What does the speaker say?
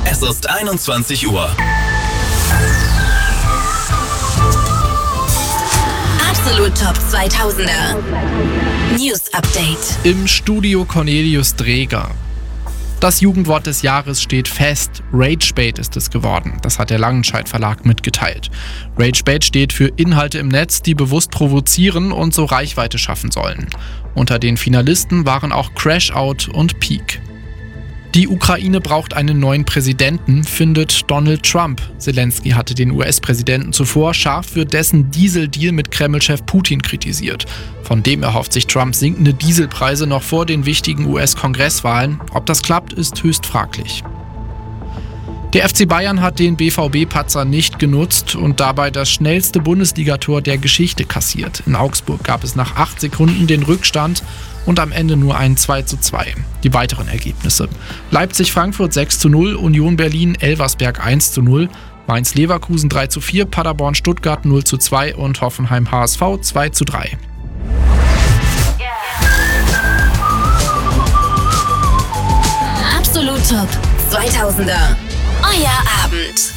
Es ist 21 Uhr. Absolut Top 2000er News Update. Im Studio Cornelius Dreger. Das Jugendwort des Jahres steht fest. Ragebait ist es geworden. Das hat der Langenscheidt Verlag mitgeteilt. Ragebait steht für Inhalte im Netz, die bewusst provozieren und so Reichweite schaffen sollen. Unter den Finalisten waren auch Crashout und Peak. Die Ukraine braucht einen neuen Präsidenten, findet Donald Trump. Zelensky hatte den US-Präsidenten zuvor scharf für dessen Dieseldeal mit Kreml-Chef Putin kritisiert. Von dem erhofft sich Trump sinkende Dieselpreise noch vor den wichtigen US-Kongresswahlen. Ob das klappt, ist höchst fraglich. Der FC Bayern hat den BVB-Patzer nicht genutzt und dabei das schnellste Bundesligator der Geschichte kassiert. In Augsburg gab es nach 8 Sekunden den Rückstand und am Ende nur ein 2:2. Die weiteren Ergebnisse: Leipzig-Frankfurt 6:0, Union Berlin Elversberg 1:0, Mainz-Leverkusen 3:4, Paderborn-Stuttgart 0:2 und Hoffenheim-HSV 2:3. Absolut Top 2000er. Euer Abend.